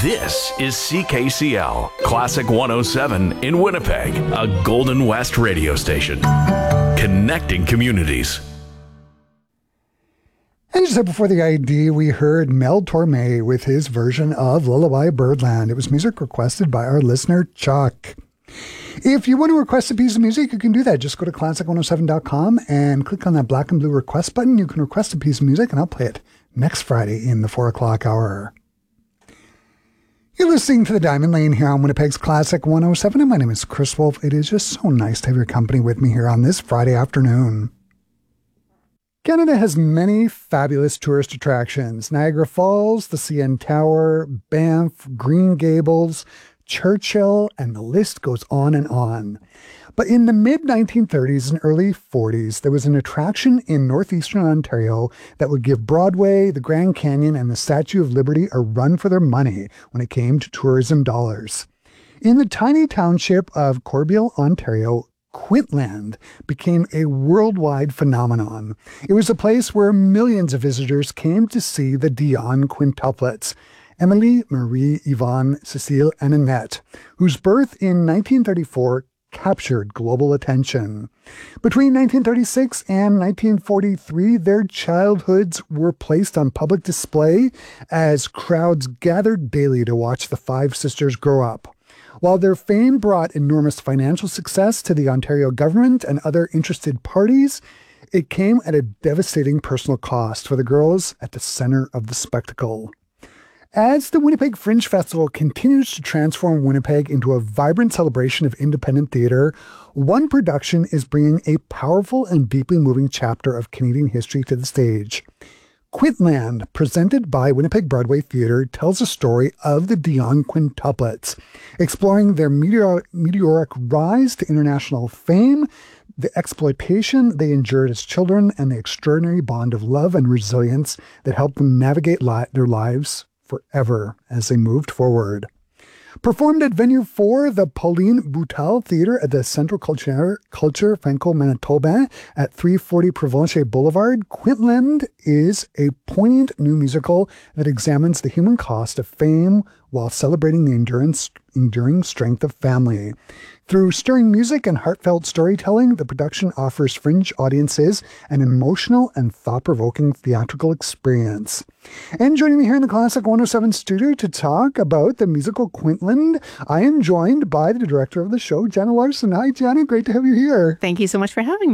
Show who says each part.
Speaker 1: This is CKCL, Classic 107 in Winnipeg, a Golden West radio station. Connecting communities.
Speaker 2: And just before the ID, we heard Mel Torme with his version of Lullaby Birdland. It was music requested by our listener, Chuck. If you want to request a piece of music, you can do that. Just go to classic107.com and click on that black and blue request button. You can request a piece of music, and I'll play it next Friday in the 4 o'clock hour. You're listening to The Diamond Lane here on Winnipeg's Classic 107, and my name is Chris Wolf. It is just so nice to have your company with me here on this Friday afternoon. Canada has many fabulous tourist attractions. Niagara Falls, the CN Tower, Banff, Green Gables, Churchill, and the list goes on and on. But in the mid-1930s and early 40s, there was an attraction in northeastern Ontario that would give Broadway, the Grand Canyon, and the Statue of Liberty a run for their money when it came to tourism dollars. In the tiny township of Corbeil, Ontario, Quintland became a worldwide phenomenon. It was a place where millions of visitors came to see the Dion quintuplets, Emily, Marie, Yvonne, Cecile, and Annette, whose birth in 1934 captured global attention. Between 1936 and 1943, their childhoods were placed on public display as crowds gathered daily to watch the five sisters grow up. While their fame brought enormous financial success to the Ontario government and other interested parties, it came at a devastating personal cost for the girls at the center of the spectacle. As the Winnipeg Fringe Festival continues to transform Winnipeg into a vibrant celebration of independent theatre, one production is bringing a powerful and deeply moving chapter of Canadian history to the stage. Quintland, presented by Winnipeg Broadway Theatre, tells a story of the Dion quintuplets, exploring their meteoric rise to international fame, the exploitation they endured as children, and the extraordinary bond of love and resilience that helped them navigate their lives forever as they moved forward. Performed at Venue 4, the Pauline Boutal Theatre at the Centre Culture Franco-Manitobain at 340 Provencher Boulevard, Quintland is a poignant new musical that examines the human cost of fame while celebrating the enduring strength of family. Through stirring music and heartfelt storytelling, the production offers fringe audiences an emotional and thought-provoking theatrical experience. And joining me here in the Classic 107 studio to talk about the musical Quintland, I am joined by the director of the show, Jana Larson. Hi, Jana. Great to have you here.
Speaker 3: Thank you so much for having me.